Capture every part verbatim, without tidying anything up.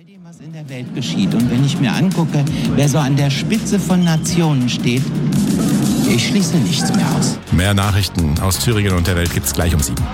dem, was in der Welt geschieht. Und wenn ich mir angucke, wer so an der Spitze von Nationen steht, ich schließe nichts mehr aus. Mehr Nachrichten aus Thüringen und der Welt gibt's gleich um sieben.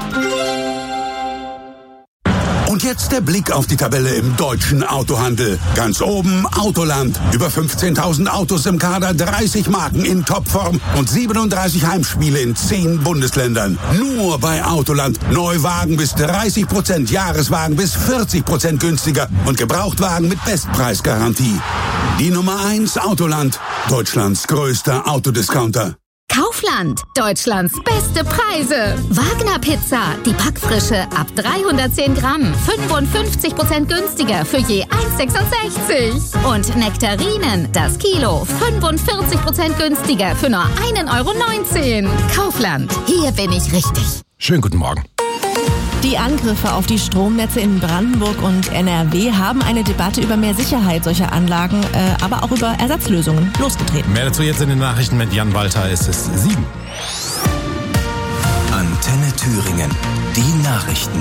Und jetzt der Blick auf die Tabelle im deutschen Autohandel. Ganz oben Autoland. Über fünfzehntausend Autos im Kader, dreißig Marken in Topform und siebenunddreißig Heimspiele in zehn Bundesländern. Nur bei Autoland. Neuwagen bis dreißig Prozent, Jahreswagen bis vierzig Prozent günstiger und Gebrauchtwagen mit Bestpreisgarantie. Die Nummer eins Autoland. Deutschlands größter Autodiscounter. Kaufland, Deutschlands beste Preise. Wagner Pizza, die Backfrische ab dreihundertzehn Gramm, fünfundfünfzig Prozent günstiger für je eins Komma sechsundsechzig. Und Nektarinen, das Kilo, fünfundvierzig Prozent günstiger für nur ein Euro neunzehn. Kaufland, hier bin ich richtig. Schönen guten Morgen. Die Angriffe auf die Stromnetze in Brandenburg und N R W haben eine Debatte über mehr Sicherheit solcher Anlagen, äh, aber auch über Ersatzlösungen losgetreten. Mehr dazu jetzt in den Nachrichten mit Jan Walter. Es ist sieben. Antenne Thüringen. Die Nachrichten.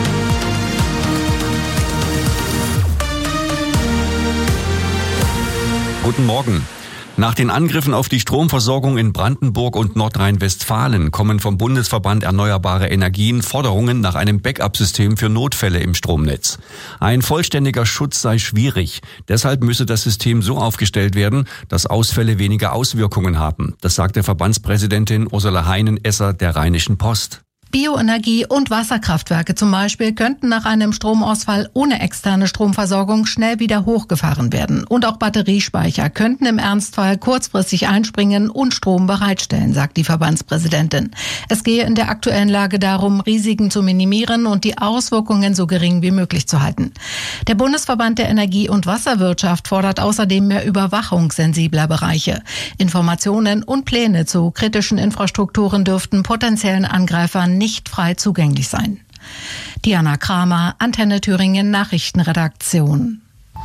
Guten Morgen. Nach den Angriffen auf die Stromversorgung in Brandenburg und Nordrhein-Westfalen kommen vom Bundesverband Erneuerbare Energien Forderungen nach einem Backup-System für Notfälle im Stromnetz. Ein vollständiger Schutz sei schwierig. Deshalb müsse das System so aufgestellt werden, dass Ausfälle weniger Auswirkungen haben. Das sagte Verbandspräsidentin Ursula Heinen-Esser der Rheinischen Post. Bioenergie- und Wasserkraftwerke zum Beispiel könnten nach einem Stromausfall ohne externe Stromversorgung schnell wieder hochgefahren werden. Und auch Batteriespeicher könnten im Ernstfall kurzfristig einspringen und Strom bereitstellen, sagt die Verbandspräsidentin. Es gehe in der aktuellen Lage darum, Risiken zu minimieren und die Auswirkungen so gering wie möglich zu halten. Der Bundesverband der Energie- und Wasserwirtschaft fordert außerdem mehr Überwachung sensibler Bereiche. Informationen und Pläne zu kritischen Infrastrukturen dürften potenziellen Angreifern nicht frei zugänglich sein. Diana Kramer, Antenne Thüringen Nachrichtenredaktion.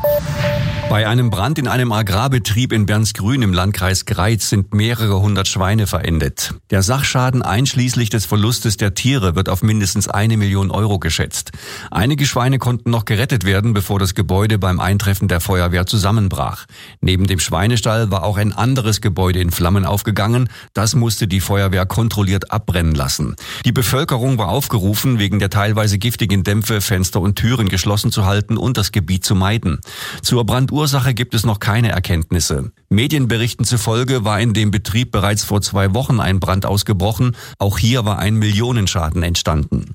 Bei einem Brand in einem Agrarbetrieb in Bernsgrün im Landkreis Greiz sind mehrere hundert Schweine verendet. Der Sachschaden einschließlich des Verlustes der Tiere wird auf mindestens eine Million Euro geschätzt. Einige Schweine konnten noch gerettet werden, bevor das Gebäude beim Eintreffen der Feuerwehr zusammenbrach. Neben dem Schweinestall war auch ein anderes Gebäude in Flammen aufgegangen. Das musste die Feuerwehr kontrolliert abbrennen lassen. Die Bevölkerung war aufgerufen, wegen der teilweise giftigen Dämpfe Fenster und Türen geschlossen zu halten und das Gebiet zu meiden. Zur Brandursache gibt es noch keine Erkenntnisse. Medienberichten zufolge war in dem Betrieb bereits vor zwei Wochen ein Brand ausgebrochen. Auch hier war ein Millionenschaden entstanden.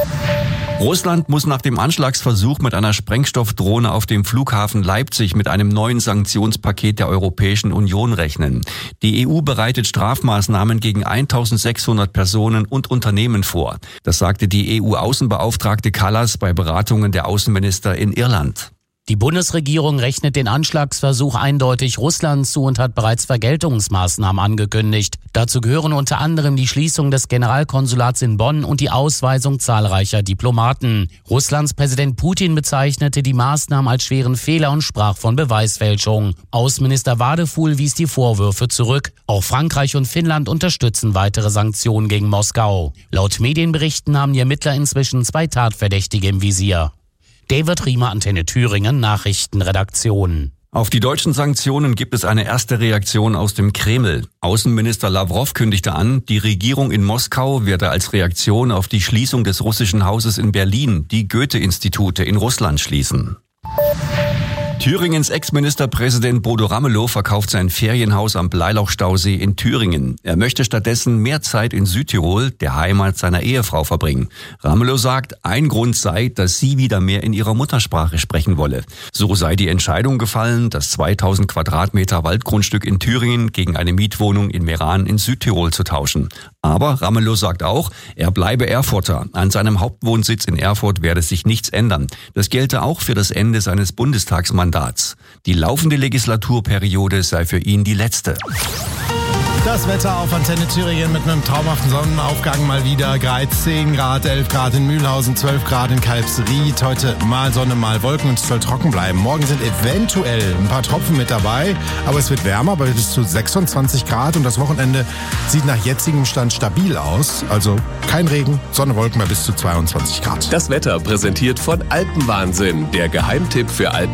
Russland muss nach dem Anschlagsversuch mit einer Sprengstoffdrohne auf dem Flughafen Leipzig mit einem neuen Sanktionspaket der Europäischen Union rechnen. Die E U bereitet Strafmaßnahmen gegen eintausendsechshundert Personen und Unternehmen vor. Das sagte die E U-Außenbeauftragte Kallas bei Beratungen der Außenminister in Irland. Die Bundesregierung rechnet den Anschlagsversuch eindeutig Russland zu und hat bereits Vergeltungsmaßnahmen angekündigt. Dazu gehören unter anderem die Schließung des Generalkonsulats in Bonn und die Ausweisung zahlreicher Diplomaten. Russlands Präsident Putin bezeichnete die Maßnahmen als schweren Fehler und sprach von Beweisfälschung. Außenminister Wadefuhl wies die Vorwürfe zurück. Auch Frankreich und Finnland unterstützen weitere Sanktionen gegen Moskau. Laut Medienberichten haben die Ermittler inzwischen zwei Tatverdächtige im Visier. David Riemer, Antenne Thüringen, Nachrichtenredaktion. Auf die deutschen Sanktionen gibt es eine erste Reaktion aus dem Kreml. Außenminister Lawrow kündigte an, die Regierung in Moskau werde als Reaktion auf die Schließung des russischen Hauses in Berlin die Goethe-Institute in Russland schließen. Thüringens Ex-Ministerpräsident Bodo Ramelow verkauft sein Ferienhaus am Blailochstausee in Thüringen. Er möchte stattdessen mehr Zeit in Südtirol, der Heimat seiner Ehefrau, verbringen. Ramelow sagt, ein Grund sei, dass sie wieder mehr in ihrer Muttersprache sprechen wolle. So sei die Entscheidung gefallen, das zweitausend Quadratmeter Waldgrundstück in Thüringen gegen eine Mietwohnung in Meran in Südtirol zu tauschen. Aber Ramelow sagt auch, er bleibe Erfurter. An seinem Hauptwohnsitz in Erfurt werde sich nichts ändern. Das gelte auch für das Ende seines Bundestagsmandats. Die laufende Legislaturperiode sei für ihn die letzte. Das Wetter auf Antenne Thüringen mit einem traumhaften Sonnenaufgang mal wieder. Greiz zehn Grad, elf Grad in Mühlhausen, zwölf Grad in Kalbsried. Heute mal Sonne, mal Wolken und es soll trocken bleiben. Morgen sind eventuell ein paar Tropfen mit dabei, aber es wird wärmer bei bis zu sechsundzwanzig Grad und das Wochenende sieht nach jetzigem Stand stabil aus. Also kein Regen, Sonne, Wolken bei bis zu zweiundzwanzig Grad. Das Wetter präsentiert von Alpenwahnsinn, der Geheimtipp für Alpen.